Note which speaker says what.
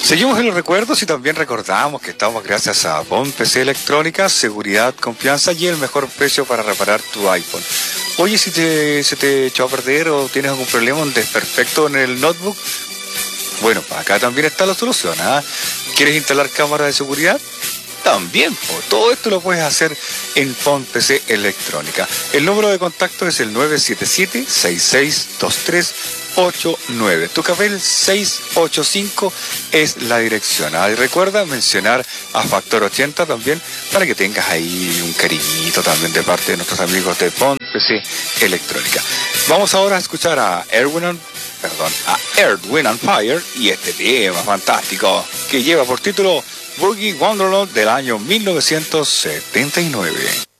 Speaker 1: Seguimos en los recuerdos y también recordamos que estamos gracias a Bond PC Electrónica, seguridad, confianza y el mejor precio para reparar tu iPhone. Oye, si se te echó a perder o tienes algún problema, un desperfecto en el notebook, bueno, acá también está la solución, ¿ah? ¿Quieres instalar cámaras de seguridad? También, todo esto lo puedes hacer en Bond PC Electrónica. El número de contacto es el 977-662389. Tucapel 685 es la dirección. Y recuerda mencionar a Factor 80 también para que tengas ahí un cariñito también de parte de nuestros amigos de Bond PC Electrónica. Vamos ahora a escuchar a Earth, Wind and Fire y este tema fantástico que lleva por título Boogie Wonderland del año 1979.